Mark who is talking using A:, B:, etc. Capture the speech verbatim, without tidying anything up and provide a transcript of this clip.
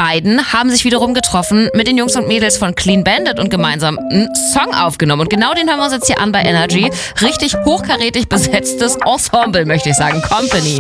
A: beiden haben sich wiederum getroffen mit den Jungs und Mädels von Clean Bandit und gemeinsam einen Song aufgenommen. Und genau den hören wir uns jetzt hier an bei Energy. Richtig hochkarätig besetztes Ensemble, möchte ich sagen. Company.